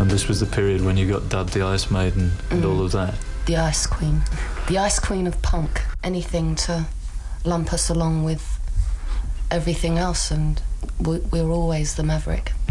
And this was the period when you got dubbed the Ice Maiden and all of that. The Ice Queen. The Ice Queen of punk. Anything to lump us along with everything else, and we're always the Maverick.